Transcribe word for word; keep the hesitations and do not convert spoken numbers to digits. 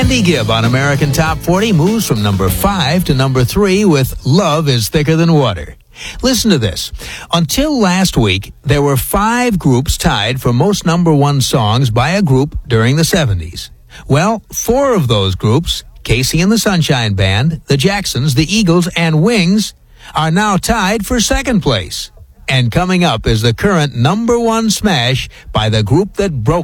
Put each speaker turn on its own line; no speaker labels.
Andy Gibb on American Top forty moves from number five to number three with Love is Thicker Than Water. Listen to this. Until last week, there were five groups tied for most number one songs by a group during the seventies. Well, four of those groups, Casey and the Sunshine Band, the Jacksons, the Eagles, and Wings, are now tied for second place. And coming up is the current number one smash by the group that broke